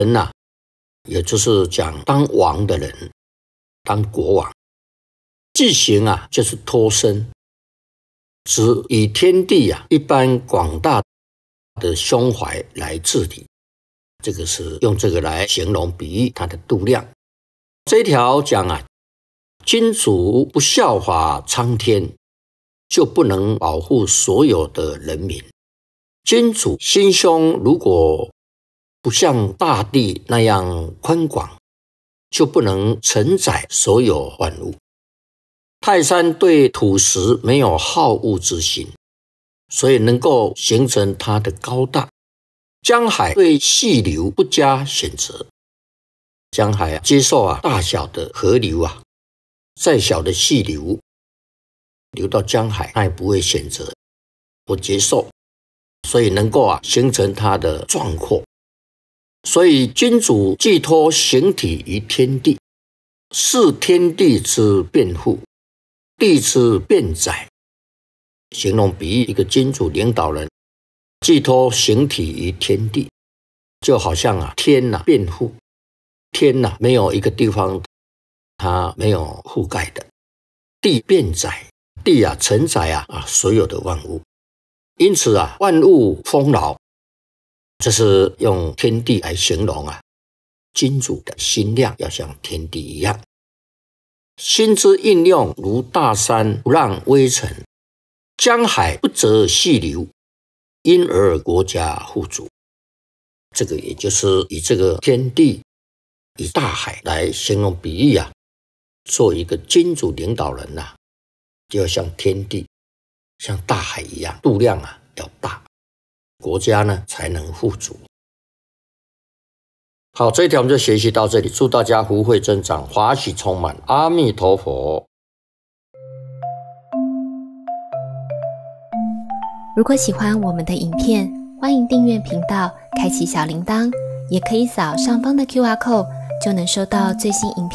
人啊，也就是讲当王的人，当国王。际行啊，就是脱身，指以天地啊一般广大的胸怀来治理。这个是用这个来形容比喻它的度量。这一条讲啊，君主不效法苍天，就不能保护所有的人民。君主心胸如果不像大地那样宽广，就不能承载所有万物。泰山对土石没有好恶之心，所以能够形成它的高大。江海对细流不加选择，江海接受大小的河流再小的细流流到江海，它也不会选择，不接受，所以能够形成它的壮阔。所以君主寄托形体于天地，视天地之变复，地之变载。形容比喻一个君主领导人寄托形体于天地，就好像天变复，天没有一个地方它没有覆盖的，地变载，地承载所有的万物。因此万物丰饶，这是用天地来形容君主的心量要像天地一样。心之应用如大山不让微尘，江海不择细流，因而国家富足。这个也就是以这个天地以大海来形容比喻做一个君主领导人就要像天地像大海一样，度量要大，国家呢才能富足。好，这一条我们就学习到这里，祝大家福慧增长，法喜充满，阿弥陀佛。 如果喜欢我们的影片，欢迎订阅频道，开启小铃铛，也可以扫上方的 QR code，就能收到最新影片